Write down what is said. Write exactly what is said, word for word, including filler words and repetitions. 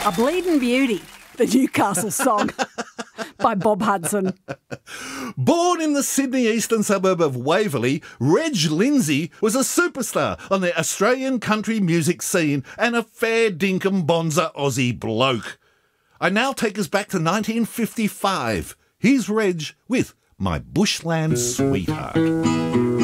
A Bleeding Beauty, the Newcastle song by Bob Hudson. Born in the Sydney eastern suburb of Waverley, Reg Lindsay was a superstar on the Australian country music scene and a fair dinkum bonza Aussie bloke. I now take us back to nineteen fifty-five. Here's Reg with My Bushland Sweetheart.